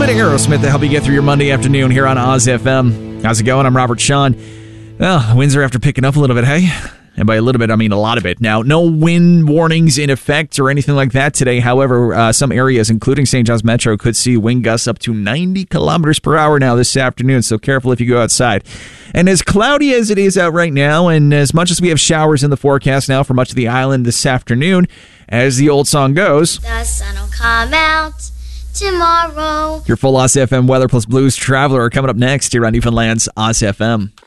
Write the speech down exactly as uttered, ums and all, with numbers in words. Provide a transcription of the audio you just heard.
bit of Aerosmith to help you get through your Monday afternoon here on Oz F M. How's it going? I'm Robert Sean. Well, winds are after picking up a little bit, hey? And by a little bit, I mean a lot of it. Now, no wind warnings in effect or anything like that today. However, uh, some areas, including Saint John's Metro, could see wind gusts up to ninety kilometers per hour now this afternoon, so careful if you go outside. And as cloudy as it is out right now, and as much as we have showers in the forecast now for much of the island this afternoon, as the old song goes, the sun will come out tomorrow. Your full Oz F M Weather plus Blues Traveler are coming up next here on Newfoundland's Oz F M.